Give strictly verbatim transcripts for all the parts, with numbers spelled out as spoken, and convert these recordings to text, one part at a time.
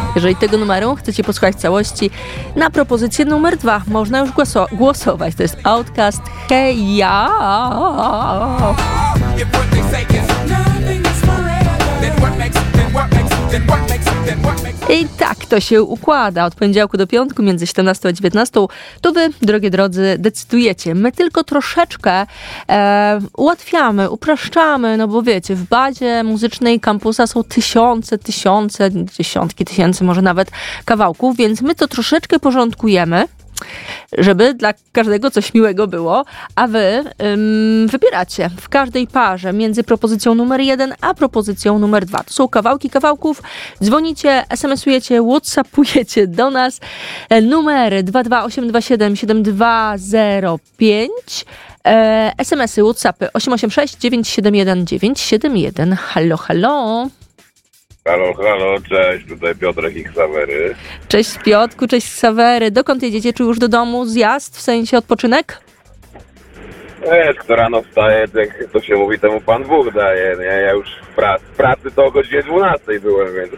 Jeżeli tego numeru chcecie posłuchać całości, na propozycję numer dwa można już głoso- głosować. To jest Outkast Hey Ya. I tak to się układa od poniedziałku do piątku między siedemnastą a dziewiętnastą. To wy, drogie drodzy, decydujecie. My tylko troszeczkę e, ułatwiamy, upraszczamy, no bo wiecie, w bazie muzycznej kampusa są tysiące, tysiące, dziesiątki tysięcy może nawet kawałków, więc my to troszeczkę porządkujemy, żeby dla każdego coś miłego było, a wy ym, wybieracie w każdej parze między propozycją numer jeden a propozycją numer dwa. To są kawałki kawałków, dzwonicie, esemesujecie, whatsappujecie do nas e, numery dwa dwa osiem dwa siedem siedem dwa zero pięć, e, es em esy, whatsappy osiem osiem sześć dziewięć siedem jeden dziewięć siedem jeden. Halo, halo. Halo, halo, cześć, tutaj Piotrek i Ksawery. Cześć Piotrku, cześć Ksawery. Dokąd jedziecie? Czy już do domu? Zjazd, w sensie odpoczynek? Wiesz, kto rano wstaje, jak to się mówi, temu Pan Bóg daje, nie? Ja już w, pra- w pracy to o godzinie dwunastej byłem, więc...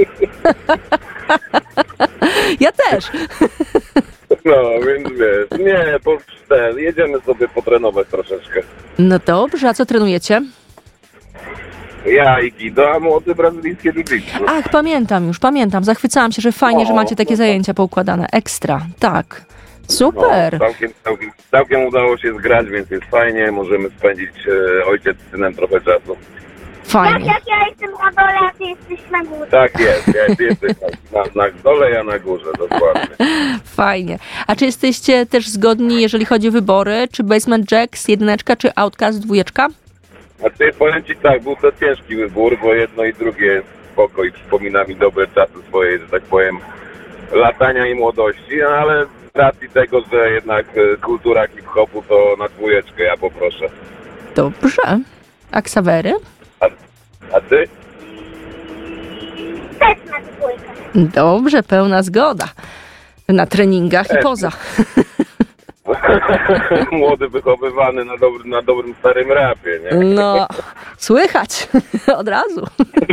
Ja też. No, więc wiesz, nie, po, ten, jedziemy sobie potrenować troszeczkę. No dobrze, a co trenujecie? Ja i Guido, a młody brazylijskie jiu-jitsu. Ach, pamiętam już, pamiętam. Zachwycałam się, że fajnie, No, że macie takie no zajęcia poukładane. Ekstra, tak. No, Super. całkiem, całkiem, całkiem udało się zgrać, więc jest fajnie. Możemy spędzić e, ojciec z synem trochę czasu. Tak Fajnie. jak ja jestem na dole, a ty jesteś na górze. Tak jest, ja, ty jesteś na, na, na dole, ja na górze, dokładnie. Fajnie. A czy jesteście też zgodni, jeżeli chodzi o wybory? Czy Basement Jaxx jedyneczka, czy Outkast dwójeczka? A ty powiem ci tak, był to ciężki wybór, bo jedno i drugie jest spoko i przypomina mi dobre czasy swojej, że tak powiem, latania i młodości, no ale z racji tego, że jednak e, kultura hip-hopu, to na dwójeczkę ja poproszę. Dobrze. A Ksawery? A, a ty? Też na dwójkę. Dobrze, pełna zgoda. Na treningach i Też. poza. Młody, wychowywany na, dobry, na dobrym starym rapie, nie? No, słychać od razu.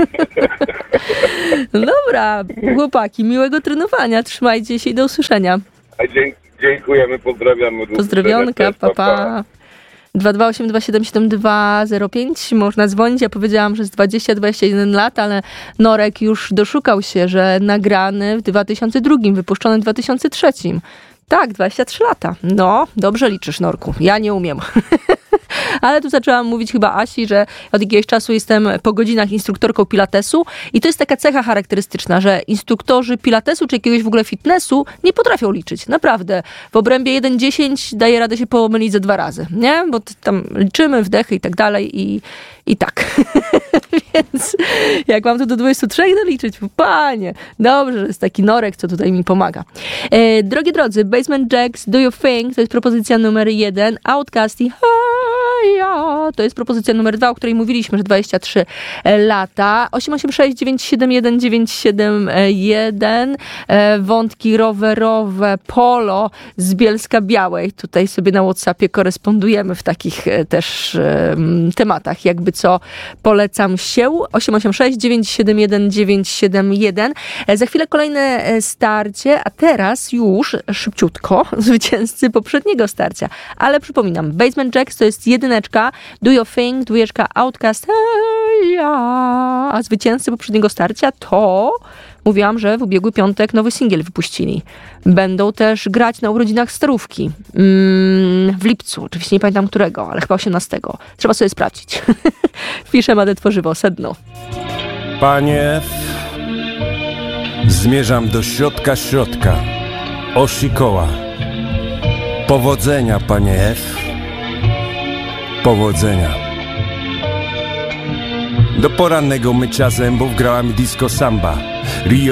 Dobra, chłopaki, miłego trenowania. Trzymajcie się i do usłyszenia. A dzięki, dziękujemy, pozdrawiamy. Pozdrowionka, pa, pa. dwa dwa osiem dwa siedem siedem dwa zero pięć. Można dzwonić. Ja powiedziałam, że z dwadzieścia dwadzieścia jeden lat, ale Norek już doszukał się, że nagrany w dwa tysiące drugim, wypuszczony w dwa tysiące trzecim. Tak, dwadzieścia trzy lata. No, dobrze liczysz, Norku. Ja nie umiem. Ale tu zaczęłam mówić chyba Asi, że od jakiegoś czasu jestem po godzinach instruktorką pilatesu i to jest taka cecha charakterystyczna, że instruktorzy pilatesu czy jakiegoś w ogóle fitnessu nie potrafią liczyć. Naprawdę. W obrębie jeden dziesięć daje radę się pomylić ze dwa razy, nie? Bo tam liczymy wdechy i tak dalej i, i tak. Więc jak mam tu do dwudziestu trzech doliczyć, panie, dobrze, że jest taki Norek, co tutaj mi pomaga. E, drogie drodzy, Basement Jaxx, Do You Think, to jest propozycja numer jeden, Outkast i ja, to jest propozycja numer dwa, o której mówiliśmy, że dwadzieścia trzy lata. osiem osiem sześć dziewięć siedem jeden dziewięć siedem jeden. Wątki rowerowe, polo z Bielska Białej. Tutaj sobie na WhatsAppie korespondujemy w takich też um, tematach. Jakby co, polecam się. osiem osiem sześć dziewięć siedem jeden dziewięć siedem jeden. Za chwilę kolejne starcie, a teraz już szybciutko zwycięzcy poprzedniego starcia. Ale przypominam, Basement Jaxx to jest jedyneczka, Do You Think, dwójeczka, Outkast, hey, ja. A zwycięzcy poprzedniego starcia to, mówiłam, że w ubiegły piątek nowy singiel wypuścili. Będą też grać na urodzinach Starówki mm, w lipcu, oczywiście nie pamiętam którego, ale chyba osiemnastego. Trzeba sobie sprawdzić. Wpiszę Madę Tworzywo, sedno. Panie F, zmierzam do środka środka, osi koła. Powodzenia, panie F. Powodzenia. Do porannego mycia zębów grała mi disco samba. Rio